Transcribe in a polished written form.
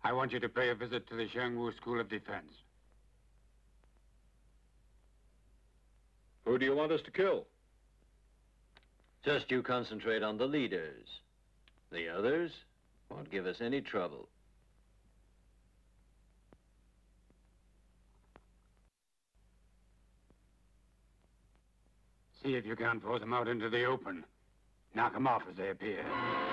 I want you to pay a visit to the Xiangwu School of Defense. Who do you want us to kill? Just you concentrate on the leaders. The others won't give us any trouble. See if you can't force them out into the open. Knock them off as they appear.